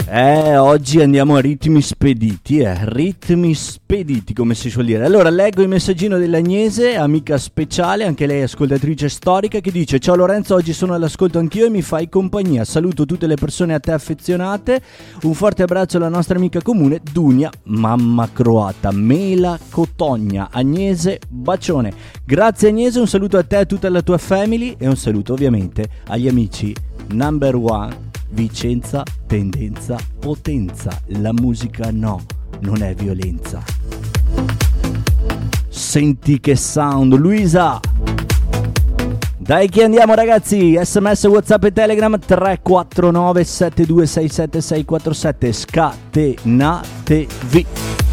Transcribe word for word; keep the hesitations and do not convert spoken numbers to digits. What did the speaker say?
Eh, oggi andiamo a ritmi spediti, eh, ritmi spediti come si suol dire. Allora leggo il messaggino dell'Agnese, amica speciale, anche lei ascoltatrice storica, che dice: ciao Lorenzo, oggi sono all'ascolto anch'io e mi fai compagnia, saluto tutte le persone a te affezionate, un forte abbraccio alla nostra amica comune Dunia, mamma croata, Mela Cotogna. Agnese, bacione. Grazie Agnese, un saluto a te e a tutta la tua family e un saluto ovviamente agli amici number one Vicenza, tendenza, potenza. La musica no, non è violenza. Senti che sound, Luisa. Dai che andiamo ragazzi, sms, whatsapp e telegram tre quattro nove sette due sei sette sei quattro sette, scatenatevi.